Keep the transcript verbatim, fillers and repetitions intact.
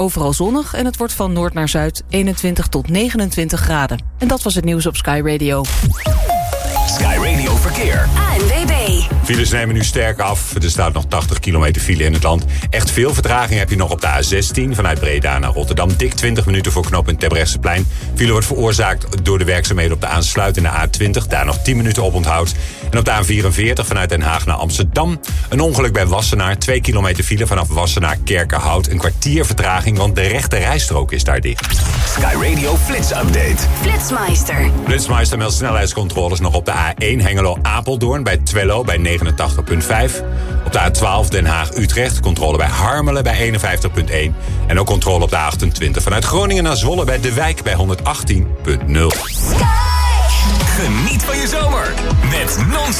Overal zonnig en het wordt van noord naar zuid eenentwintig tot negenentwintig graden. En dat was het nieuws op Sky Radio. Sky Radio Verkeer. A N W B. Files nemen nu sterk af. Er staat nog tachtig kilometer file in het land. Echt veel vertraging heb je nog op de A zestien vanuit Breda naar Rotterdam. Dik twintig minuten voor knooppunt Terbrechtseplein. File wordt veroorzaakt door de werkzaamheden op de aansluitende A twintig. Daar nog tien minuten op onthoud. En op de A vierenveertig vanuit Den Haag naar Amsterdam. Een ongeluk bij Wassenaar. twee kilometer file vanaf Wassenaar Kerkenhout. Een kwartier vertraging, want de rechte rijstrook is daar dicht. Sky Radio Flits Update. Flitsmeister. Flitsmeister meldt snelheidscontroles nog op de A één Hengelo-Apeldoorn bij Twello bij negenentachtig komma vijf. Op de A twaalf Den Haag-Utrecht, controle bij Harmelen bij eenenvijftig komma één. En ook controle op de A achtentwintig vanuit Groningen naar Zwolle bij De Wijk bij honderdachttien komma nul. Geniet van je zomer met non